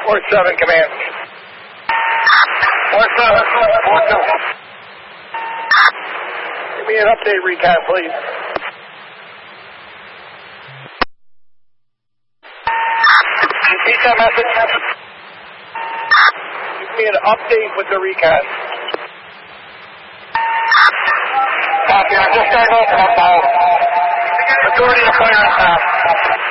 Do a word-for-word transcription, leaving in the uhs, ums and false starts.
four seven, command. four seven, four seven. Give me an update recon, please. Repeat that message. Give me an update with the recon. Copy, I'm just starting to open up now. Majority of clearance now.